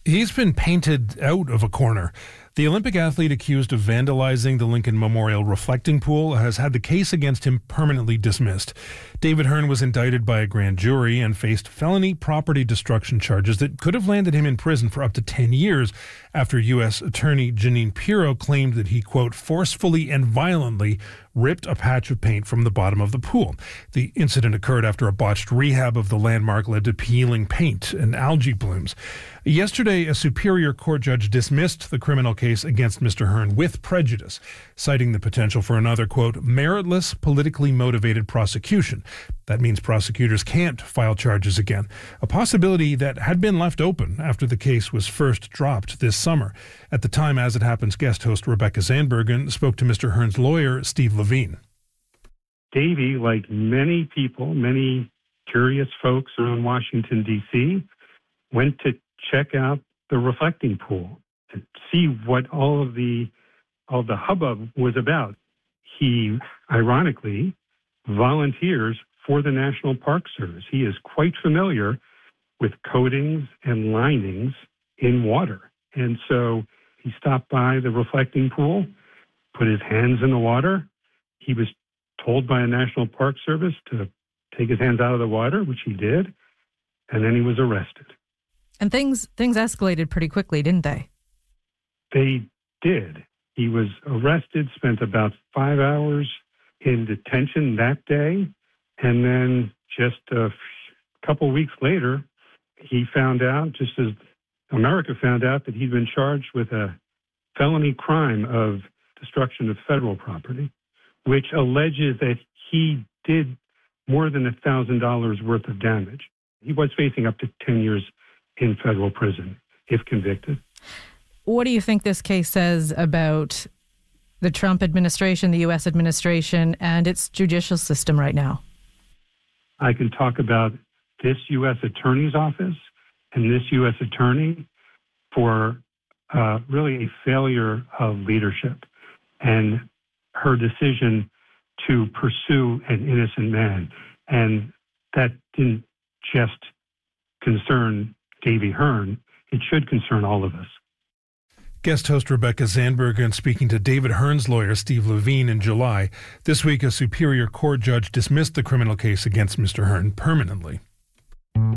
He's been painted out of a corner. The Olympic athlete accused of vandalizing the Lincoln Memorial reflecting pool has had the case against him permanently dismissed. David Hearn was indicted by a grand jury and faced felony property destruction charges that could have landed him in prison for up to 10 years after U.S. Attorney Jeanine Pirro claimed that he, quote, forcefully and violently ripped a patch of paint from the bottom of the pool. The incident occurred after a botched rehab of the landmark led to peeling paint and algae blooms. Yesterday, a Superior Court judge dismissed the criminal case against Mr. Hearn with prejudice, citing the potential for another, quote, meritless, politically motivated prosecution. That means prosecutors can't file charges again, a possibility that had been left open after the case was first dropped this summer. At the time, As It Happens guest host Rebecca Zandbergen spoke to Mr. Hearn's lawyer, Steve Levine. Davey, like many people, many curious folks around Washington, D.C., went to check out the reflecting pool to see what all the hubbub was about. He, ironically, volunteers for the National Park Service. He is quite familiar with coatings and linings in water. And so he stopped by the reflecting pool, put his hands in the water. He was told by a National Park Service to take his hands out of the water, which he did, and then he was arrested. And things escalated pretty quickly, didn't they? They did. He was arrested, spent about 5 hours in detention that day, and then just a couple weeks later, he found out, just as America found out, that he'd been charged with a felony crime of destruction of federal property, which alleges that he did more than $1,000 worth of damage. He was facing up to 10 years in federal prison if convicted. What do you think this case says about the Trump administration, the U.S. administration, and its judicial system right now? I can talk about this U.S. Attorney's Office and this U.S. Attorney for really a failure of leadership and her decision to pursue an innocent man. And that didn't just concern Davey Hearn. It should concern all of us. Guest host Rebecca Zandbergen speaking to David Hearn's lawyer, Steve Levine, in July. This week, a Superior Court judge dismissed the criminal case against Mr. Hearn permanently.